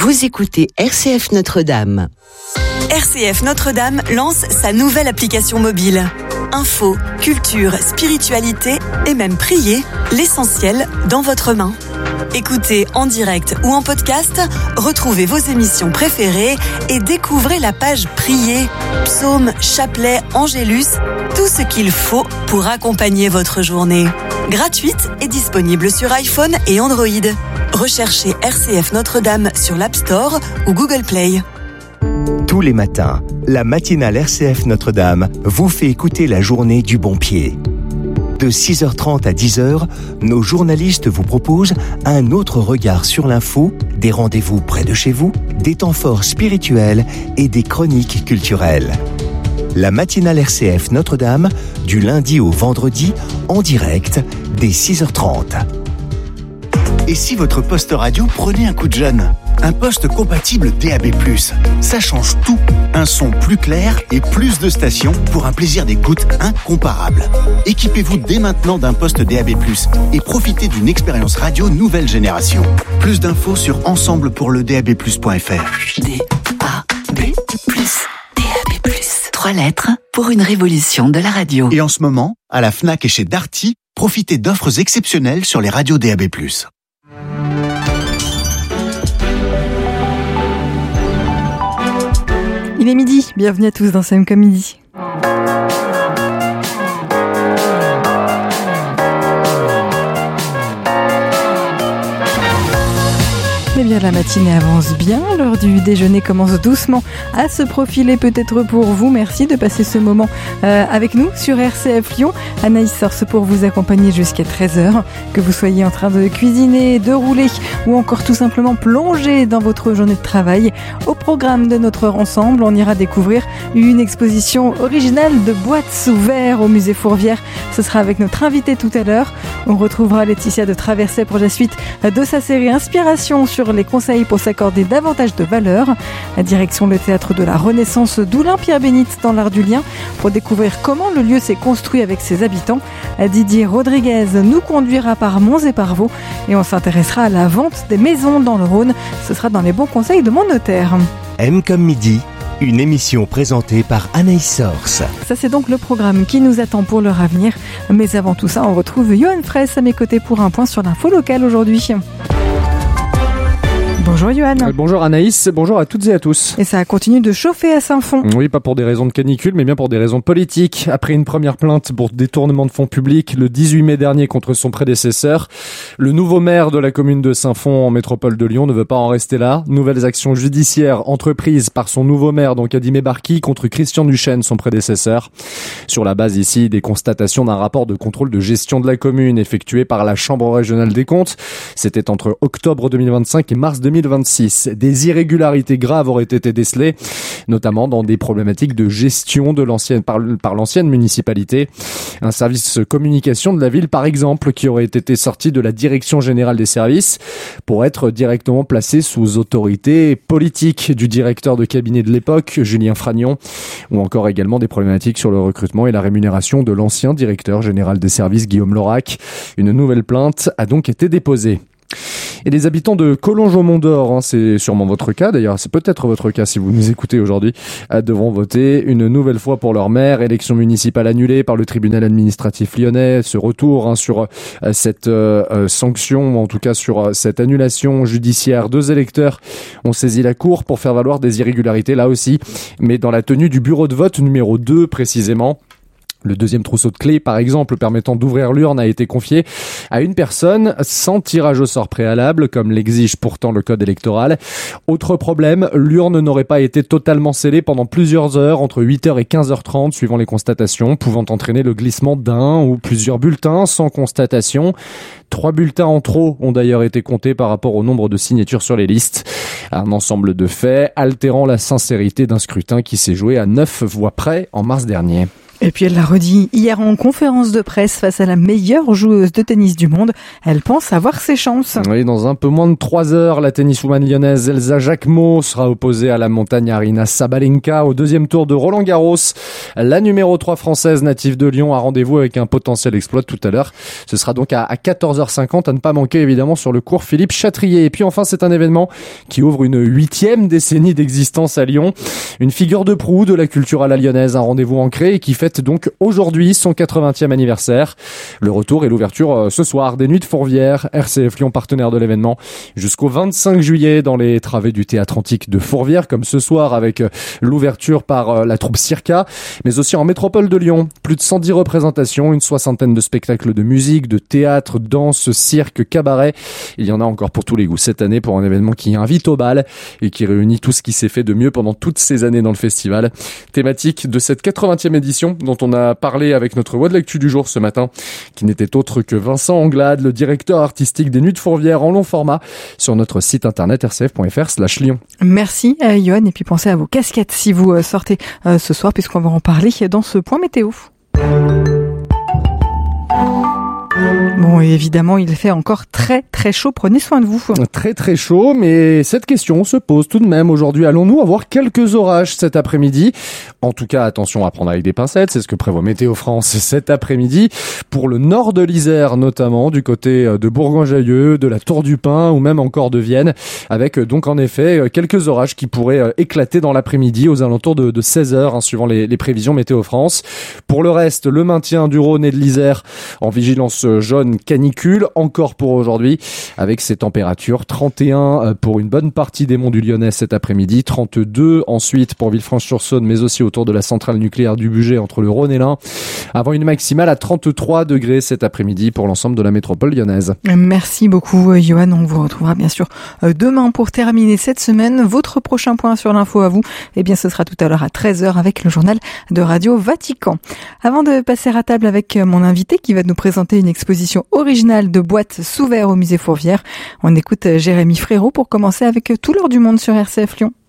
Vous écoutez RCF Notre-Dame. RCF Notre-Dame lance sa nouvelle application mobile. Info, culture, spiritualité et même prier, l'essentiel dans votre main. Écoutez en direct ou en podcast, retrouvez vos émissions préférées et découvrez la page Prier, psaumes, chapelets, angélus, tout ce qu'il faut pour accompagner votre journée. Gratuite et disponible sur iPhone et Android. Recherchez RCF Notre-Dame sur l'App Store ou Google Play. Tous les matins, la matinale RCF Notre-Dame vous fait écouter la journée du bon pied. De 6h30 à 10h, nos journalistes vous proposent un autre regard sur l'info, des rendez-vous près de chez vous, des temps forts spirituels et des chroniques culturelles. La matinale RCF Notre-Dame, du lundi au vendredi, en direct, dès 6h30. Et si votre poste radio prenait un coup de jeune ? Un poste compatible DAB+. Ça change tout. Un son plus clair et plus de stations pour un plaisir d'écoute incomparable. Équipez-vous dès maintenant d'un poste DAB+, et profitez d'une expérience radio nouvelle génération. Plus d'infos sur ensemblepourledab+.fr. DAB+. 3 lettres pour une révolution de la radio. Et en ce moment, à la Fnac et chez Darty, profitez d'offres exceptionnelles sur les radios DAB+. Il est midi, bienvenue à tous dans CMK Midi. Eh bien, la matinée avance bien, l'heure du déjeuner commence doucement à se profiler peut-être pour vous. Merci de passer ce moment avec nous sur RCF Lyon. Anaïs Source pour vous accompagner jusqu'à 13h. Que vous soyez en train de cuisiner, de rouler ou encore tout simplement plonger dans votre journée de travail. Au programme de notre heure ensemble, on ira découvrir une exposition originale de boîtes sous verre au musée Fourvière. Ce sera avec notre invité tout à l'heure. On retrouvera Laetitia de Traversée pour la suite de sa série Inspiration sur les conseils pour s'accorder davantage de valeur. La direction le théâtre de la Renaissance d'Oulin-Pierre-Bénite dans l'Art du Lien pour découvrir comment le lieu s'est construit avec ses habitants. Didier Rodriguez nous conduira par Monts et par Vaux et on s'intéressera à la vente des maisons dans le Rhône. Ce sera dans les bons conseils de mon notaire. M comme midi, une émission présentée par Anaïs Source. Ça, c'est donc le programme qui nous attend pour l'heure à venir. Mais avant tout ça, on retrouve Johan Fraisse à mes côtés pour un point sur l'info locale aujourd'hui. Bonjour Johan. Bonjour Anaïs, bonjour à toutes et à tous. Et ça continue de chauffer à Saint-Fond. Oui, pas pour des raisons de canicule, mais bien pour des raisons politiques. Après une première plainte pour détournement de fonds publics le 18 mai dernier contre son prédécesseur, le nouveau maire de la commune de Saint-Fond en métropole de Lyon ne veut pas en rester là. Nouvelles actions judiciaires entreprises par son nouveau maire, donc Adimé Barki, contre Christian Duchesne, son prédécesseur. Sur la base ici des constatations d'un rapport de contrôle de gestion de la commune effectué par la Chambre régionale des comptes. C'était entre octobre 2025 et mars 2026. Des irrégularités graves auraient été décelées, notamment dans des problématiques de gestion de par l'ancienne municipalité. Un service communication de la ville, par exemple, qui aurait été sorti de la direction générale des services pour être directement placé sous autorité politique du directeur de cabinet de l'époque, Julien Fragnon, ou encore également des problématiques sur le recrutement et la rémunération de l'ancien directeur général des services, Guillaume Lorac. Une nouvelle plainte a donc été déposée. Et les habitants de Collonges-au-Mont-d'Or, c'est sûrement votre cas, d'ailleurs c'est peut-être votre cas si vous nous écoutez aujourd'hui, devront voter une nouvelle fois pour leur maire. Élection municipale annulée par le tribunal administratif lyonnais. Ce retour sur cette sanction, ou en tout cas sur cette annulation judiciaire. 2 électeurs ont saisi la cour pour faire valoir des irrégularités là aussi, mais dans la tenue du bureau de vote numéro 2 précisément. Le deuxième trousseau de clés, par exemple, permettant d'ouvrir l'urne a été confié à une personne sans tirage au sort préalable, comme l'exige pourtant le code électoral. Autre problème, l'urne n'aurait pas été totalement scellée pendant plusieurs heures, entre 8h et 15h30, suivant les constatations, pouvant entraîner le glissement d'un ou plusieurs bulletins sans constatation. 3 bulletins en trop ont d'ailleurs été comptés par rapport au nombre de signatures sur les listes. Un ensemble de faits altérant la sincérité d'un scrutin qui s'est joué à 9 voix près en mars dernier. Et puis elle l'a redit hier en conférence de presse face à la meilleure joueuse de tennis du monde. Elle pense avoir ses chances. Oui, dans un peu moins de 3 heures, la tenniswoman lyonnaise Elsa Jacquemot sera opposée à la montagne Aryna Sabalenka au deuxième tour de Roland-Garros. La numéro 3 française native de Lyon a rendez-vous avec un potentiel exploit tout à l'heure. Ce sera donc à 14h50 à ne pas manquer évidemment sur le cours Philippe Chatrier. Et puis enfin, c'est un événement qui ouvre une 8e décennie d'existence à Lyon. Une figure de proue de la culture à la lyonnaise, un rendez-vous ancré et qui fête donc aujourd'hui son 80e anniversaire. Le retour et l'ouverture ce soir des Nuits de Fourvière, RCF Lyon partenaire de l'événement, jusqu'au 25 juillet dans les travées du Théâtre Antique de Fourvière, comme ce soir avec l'ouverture par la troupe Circa, mais aussi en métropole de Lyon. Plus de 110 représentations, une 60aine de spectacles de musique, de théâtre, danse, cirque, cabaret. Il y en a encore pour tous les goûts cette année pour un événement qui invite au bal et qui réunit tout ce qui s'est fait de mieux pendant toutes ces années dans le festival. Thématique de cette 80e édition dont on a parlé avec notre voix de l'actu du jour ce matin, qui n'était autre que Vincent Anglade, le directeur artistique des Nuits de Fourvière en long format sur notre site internet rcf.fr/Lyon. Merci Yoann, et puis pensez à vos casquettes si vous sortez ce soir, puisqu'on va en parler dans ce point météo. Bon, et évidemment, il fait encore très très chaud. Prenez soin de vous. Très très chaud, mais cette question se pose tout de même aujourd'hui. Allons-nous avoir quelques orages cet après-midi? En tout cas, attention à prendre avec des pincettes. C'est ce que prévoit Météo France cet après-midi. Pour le nord de l'Isère, notamment du côté de Bourgoin-Jallieu, de la Tour du Pin ou même encore de Vienne. Avec donc en effet quelques orages qui pourraient éclater dans l'après-midi aux alentours de 16h, suivant les prévisions Météo France. Pour le reste, le maintien du Rhône et de l'Isère en vigilance jaune canicule encore pour aujourd'hui, avec ces températures 31 pour une bonne partie des monts du Lyonnais cet après-midi, 32 ensuite pour Villefranche-sur-Saône, mais aussi autour de la centrale nucléaire du Bugey entre le Rhône et l'Ain, avant une maximale à 33 degrés cet après-midi pour l'ensemble de la métropole lyonnaise. Merci beaucoup Yoann, on vous retrouvera bien sûr demain pour terminer cette semaine. Votre prochain point sur l'info à vous, eh bien ce sera tout à l'heure à 13h avec le journal de Radio Vatican. Avant de passer à table avec mon invité qui va nous présenter une exposition originale de boîtes sous verre au musée Fourvière, on écoute Jérémy Frérot pour commencer avec Tout l'or du monde sur RCF Lyon.